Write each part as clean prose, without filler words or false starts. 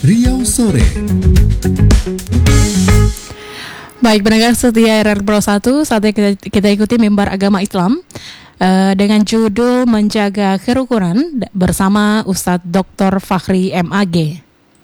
Riau Sore. Baik, pendengar setia RR Pro 1, saatnya kita ikuti mimbar agama Islam dengan judul Menjaga Kerukunan bersama Ustadz Dr. Fakhri MAG.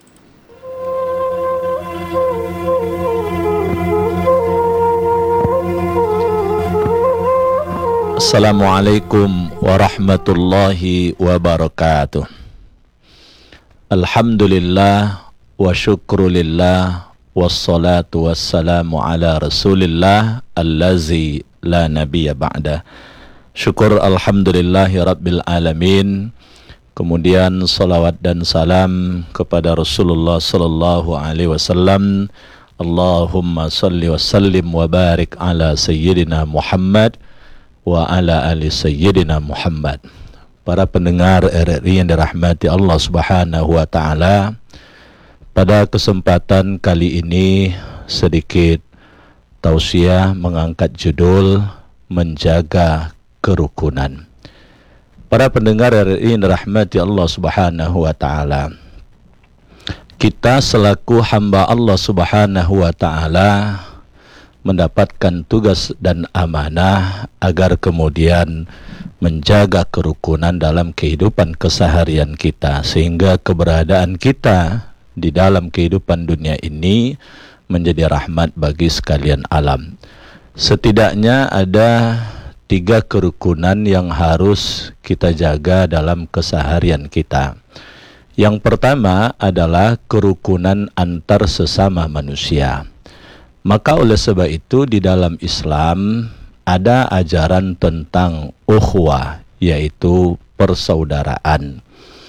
Assalamualaikum warahmatullahi wabarakatuh. Alhamdulillah wa syukrulillah wassalatu wassalamu ala rasulillah allazi la nabiyya ba'dah. Syukur alhamdulillahi rabbil alamin. Kemudian salawat dan salam kepada Rasulullah sallallahu alaihi wasallam. Allahumma salli wa sallim wa barik ala sayyidina Muhammad wa ala ali sayyidina Muhammad. Para pendengar RRI yang dirahmati Allah Subhanahu wa taala, pada kesempatan kali ini sedikit tausiah mengangkat judul Menjaga Kerukunan. Para pendengar RRI yang dirahmati Allah Subhanahu wa taala, kita selaku hamba Allah Subhanahu wa taala mendapatkan tugas dan amanah agar kemudian menjaga kerukunan dalam kehidupan keseharian kita, sehingga keberadaan kita di dalam kehidupan dunia ini menjadi rahmat bagi sekalian alam. Setidaknya ada 3 kerukunan yang harus kita jaga dalam keseharian kita. Yang pertama adalah kerukunan antar sesama manusia. Maka oleh sebab itu di dalam Islam ada ajaran tentang ukhuwah, yaitu persaudaraan.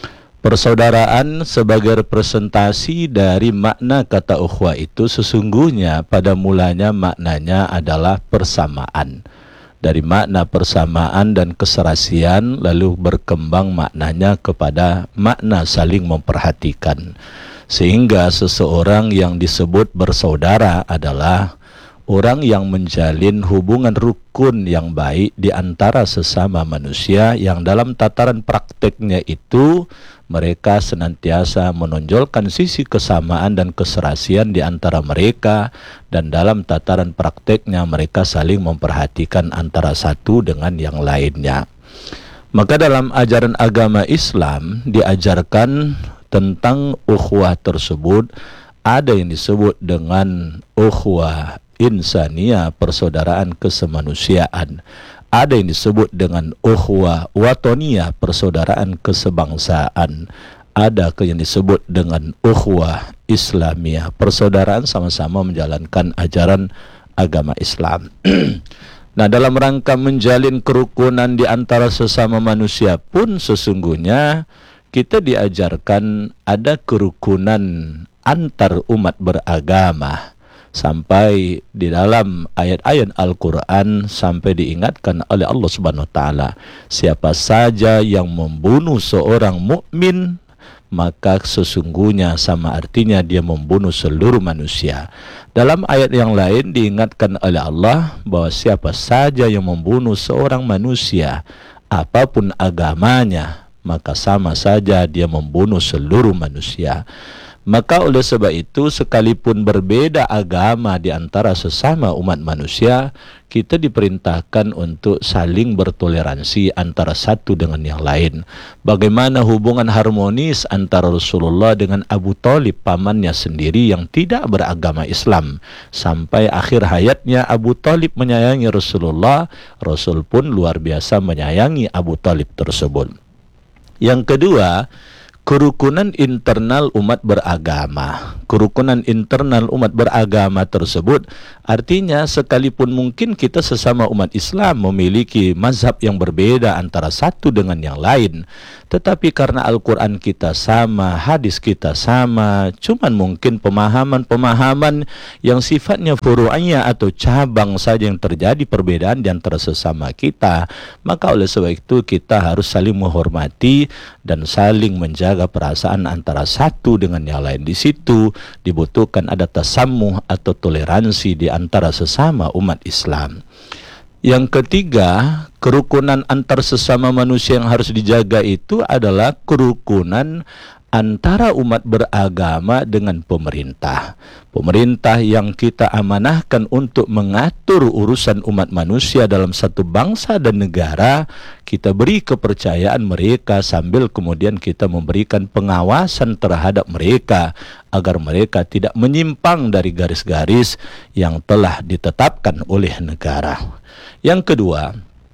Persaudaraan sebagai representasi dari makna kata ukhuwah itu sesungguhnya pada mulanya maknanya adalah persamaan. Dari makna persamaan dan keserasian lalu berkembang maknanya kepada makna saling memperhatikan. Sehingga seseorang yang disebut bersaudara adalah orang yang menjalin hubungan rukun yang baik di antara sesama manusia, yang dalam tataran prakteknya itu mereka senantiasa menonjolkan sisi kesamaan dan keserasian di antara mereka, dan dalam tataran prakteknya mereka saling memperhatikan antara satu dengan yang lainnya. Maka dalam ajaran agama Islam diajarkan tentang ukhuwah tersebut. Ada yang disebut dengan ukhuwah insaniyah, persaudaraan kesemanusiaan. Ada yang disebut dengan ukhuwah watoniyah, persaudaraan kesebangsaan. Ada yang disebut dengan ukhuwah islamiyah, persaudaraan sama-sama menjalankan ajaran agama Islam. Nah, dalam rangka menjalin kerukunan di antara sesama manusia pun sesungguhnya kita diajarkan ada kerukunan antar umat beragama. Sampai di dalam ayat-ayat Al-Quran sampai diingatkan oleh Allah Subhanahu wa taala, siapa saja yang membunuh seorang mukmin maka sesungguhnya sama artinya dia membunuh seluruh manusia. Dalam ayat yang lain diingatkan oleh Allah bahwa siapa saja yang membunuh seorang manusia apapun agamanya maka sama saja dia membunuh seluruh manusia. Maka oleh sebab itu sekalipun berbeda agama di antara sesama umat manusia, kita diperintahkan untuk saling bertoleransi antara satu dengan yang lain. Bagaimana hubungan harmonis antara Rasulullah dengan Abu Thalib, pamannya sendiri yang tidak beragama Islam. Sampai akhir hayatnya Abu Thalib menyayangi Rasulullah, Rasul pun luar biasa menyayangi Abu Thalib tersebut. Yang kedua, kerukunan internal umat beragama. Kerukunan internal umat beragama tersebut artinya sekalipun mungkin kita sesama umat Islam memiliki mazhab yang berbeda antara satu dengan yang lain, tetapi karena Al-Quran kita sama, hadis kita sama, cuman mungkin pemahaman-pemahaman yang sifatnya furu'iyah atau cabang saja yang terjadi perbedaan di antara sesama kita, maka oleh sebab itu kita harus saling menghormati dan saling menjaga perasaan antara satu dengan yang lain. Di situ dibutuhkan ada tasammuh atau toleransi di antara sesama umat Islam. Yang ketiga, kerukunan antar sesama manusia yang harus dijaga itu adalah kerukunan antara umat beragama dengan pemerintah. Pemerintah yang kita amanahkan untuk mengatur urusan umat manusia dalam satu bangsa dan negara, kita beri kepercayaan mereka sambil kemudian kita memberikan pengawasan terhadap mereka agar mereka tidak menyimpang dari garis-garis yang telah ditetapkan oleh negara. Yang kedua,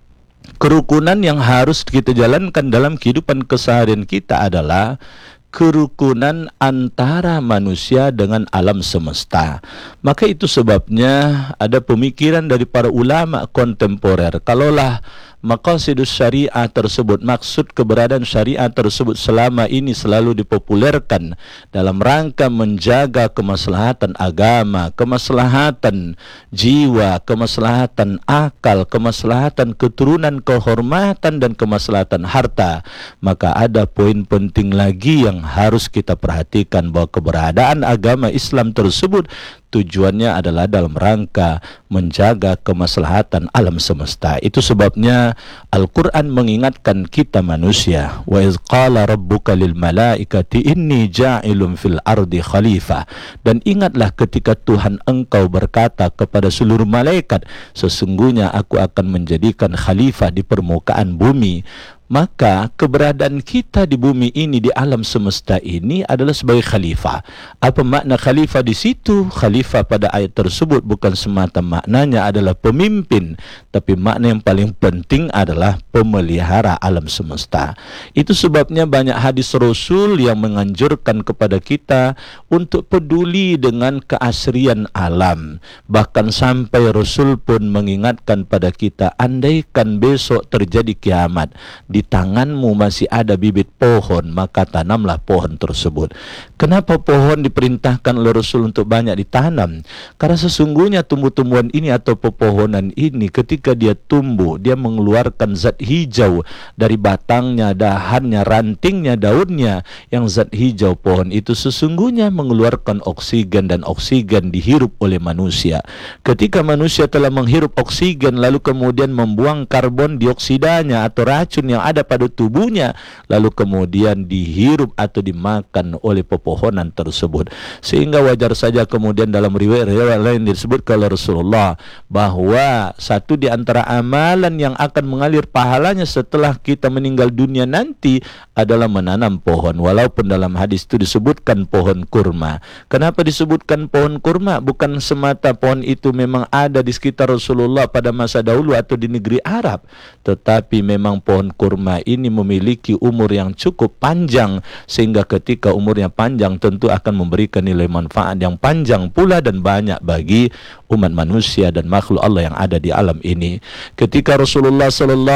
kerukunan yang harus kita jalankan dalam kehidupan keseharian kita adalah kerukunan antara manusia dengan alam semesta. Maka itu sebabnya ada pemikiran dari para ulama kontemporer, kalaulah maqasidus syariah tersebut, maksud keberadaan syariah tersebut selama ini selalu dipopulerkan dalam rangka menjaga kemaslahatan agama, kemaslahatan jiwa, kemaslahatan akal, kemaslahatan keturunan, kehormatan dan kemaslahatan harta, maka ada poin penting lagi yang harus kita perhatikan, bahwa keberadaan agama Islam tersebut tujuannya adalah dalam rangka menjaga kemaslahatan alam semesta. Itu sebabnya Al-Quran mengingatkan kita manusia, wa iz qala rabbuka lil malaikati inni ja'ilun fil ardi khalifah, dan ingatlah ketika Tuhan engkau berkata kepada seluruh malaikat, sesungguhnya aku akan menjadikan khalifah di permukaan bumi. Maka keberadaan kita di bumi ini, di alam semesta ini adalah sebagai khalifah. Apa makna khalifah di situ? Khalifah pada ayat tersebut bukan semata maknanya adalah pemimpin, tapi makna yang paling penting adalah pemelihara alam semesta. Itu sebabnya banyak hadis Rasul yang menganjurkan kepada kita untuk peduli dengan keasrian alam. Bahkan sampai Rasul pun mengingatkan pada kita, andaikan besok terjadi kiamat, di tanganmu masih ada bibit pohon, maka tanamlah pohon tersebut. Kenapa pohon diperintahkan oleh Rasul untuk banyak ditanam? Karena sesungguhnya tumbuh-tumbuhan ini atau pepohonan ini ketika dia tumbuh, dia mengeluarkan zat hijau dari batangnya, dahannya, rantingnya, daunnya. Yang zat hijau pohon itu sesungguhnya mengeluarkan oksigen, dan oksigen dihirup oleh manusia. Ketika manusia telah menghirup oksigen lalu kemudian membuang karbon dioksidanya atau racun yang ada pada tubuhnya, lalu kemudian dihirup atau dimakan oleh pepohonan tersebut. Sehingga wajar saja kemudian dalam riwayat-riwayat lain disebut oleh Rasulullah bahwa satu di antara amalan yang akan mengalir pahalanya setelah kita meninggal dunia nanti adalah menanam pohon. Walaupun dalam hadis itu disebutkan pohon kurma. Kenapa disebutkan pohon kurma? Bukan semata pohon itu memang ada di sekitar Rasulullah pada masa dahulu atau di negeri Arab, tetapi memang pohon kurma ini memiliki umur yang cukup panjang, sehingga ketika umurnya panjang tentu akan memberikan nilai manfaat yang panjang pula dan banyak bagi umat manusia dan makhluk Allah yang ada di alam ini. Ketika Rasulullah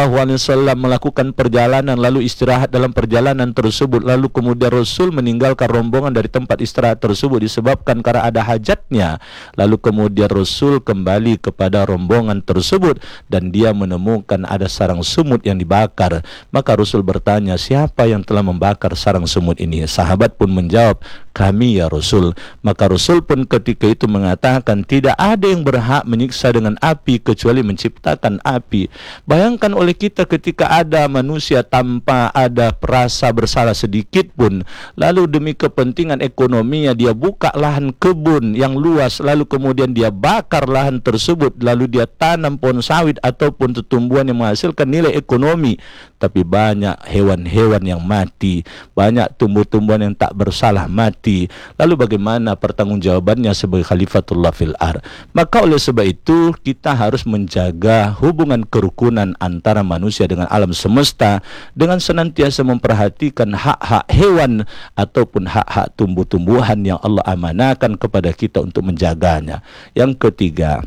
SAW melakukan perjalanan lalu istirahat dalam perjalanan tersebut, lalu kemudian Rasul meninggalkan rombongan dari tempat istirahat tersebut disebabkan karena ada hajatnya, lalu kemudian Rasul kembali kepada rombongan tersebut dan dia menemukan ada sarang semut yang dibakar. Maka Rasul bertanya, siapa yang telah membakar sarang semut ini? Sahabat pun menjawab, kami ya Rasul. Maka Rasul pun ketika itu mengatakan, tidak ada yang berhak menyiksa dengan api kecuali menciptakan api. Bayangkan oleh kita ketika ada manusia tanpa ada rasa bersalah sedikit pun, lalu demi kepentingan ekonominya dia buka lahan kebun yang luas, lalu kemudian dia bakar lahan tersebut, lalu dia tanam pohon sawit ataupun tumbuhan yang menghasilkan nilai ekonomi, tapi banyak hewan-hewan yang mati, banyak tumbuh-tumbuhan yang tak bersalah mati. Lalu bagaimana pertanggungjawabannya sebagai khalifatullah fil ar? Maka oleh sebab itu kita harus menjaga hubungan kerukunan antara manusia dengan alam semesta dengan senantiasa memperhatikan hak-hak hewan ataupun hak-hak tumbuh-tumbuhan yang Allah amanahkan kepada kita untuk menjaganya. Yang ketiga,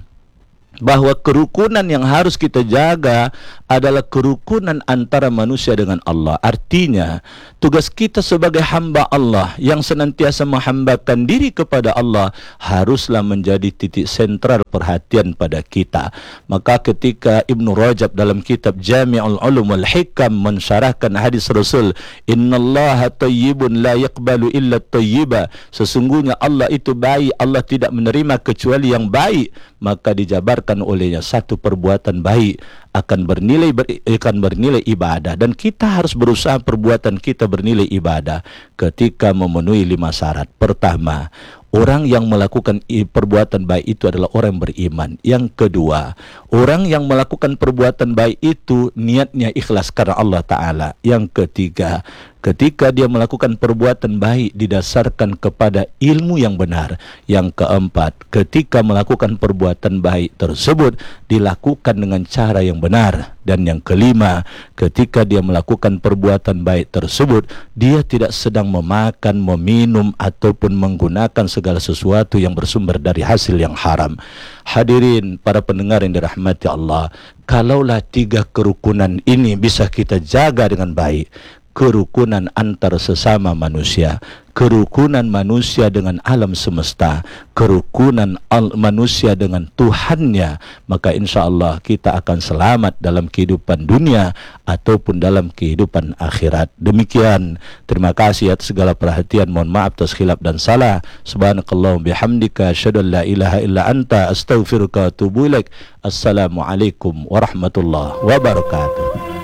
bahwa kerukunan yang harus kita jaga adalah kerukunan antara manusia dengan Allah. Artinya, tugas kita sebagai hamba Allah yang senantiasa menghambakan diri kepada Allah haruslah menjadi titik sentral perhatian pada kita. Maka ketika Ibnu Rajab dalam kitab Jami'ul Ulum wal Hikam mensyarahkan hadis Rasul, innallaha tayyibun la yaqbalu illa tayyiba, sesungguhnya Allah itu baik, Allah tidak menerima kecuali yang baik, maka dijabarkan didasarkan olehnya satu perbuatan baik akan bernilai ibadah, dan kita harus berusaha perbuatan kita bernilai ibadah ketika memenuhi 5 syarat. Pertama, orang yang melakukan perbuatan baik itu adalah orang yang beriman. Yang kedua, orang yang melakukan perbuatan baik itu niatnya ikhlas karena Allah Ta'ala. Yang ketiga, ketika dia melakukan perbuatan baik didasarkan kepada ilmu yang benar. Yang keempat, ketika melakukan perbuatan baik tersebut dilakukan dengan cara yang benar. Dan yang kelima, ketika dia melakukan perbuatan baik tersebut, dia tidak sedang memakan, meminum ataupun menggunakan segala sesuatu yang bersumber dari hasil yang haram. Hadirin para pendengar yang dirahmati Allah, kalaulah 3 kerukunan ini bisa kita jaga dengan baik, kerukunan antar sesama manusia, kerukunan manusia dengan alam semesta, kerukunan manusia dengan Tuhannya, maka insya Allah kita akan selamat dalam kehidupan dunia ataupun dalam kehidupan akhirat. Demikian, terima kasih atas segala perhatian. Mohon maaf atas khilaf dan salah. Subhanakallahumma bihamdika asyhadu an la ilaha illa anta astaghfiruka wa atubu ilaik. Assalamualaikum warahmatullahi wabarakatuh.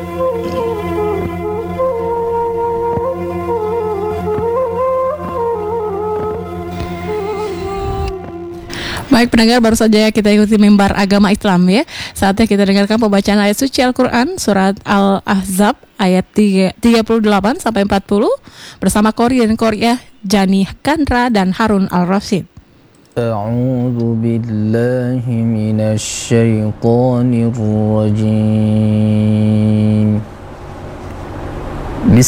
Baik pendengar, baru saja kita ikuti mimbar agama Islam ya. Saatnya kita dengarkan pembacaan ayat suci Al-Quran surat Al-Ahzab ayat 38 sampai 40 bersama Qori dan Qoriah Jani Kandra dan Harun Al-Rasyid. A'udzu billahi minasy syaithanir rajim.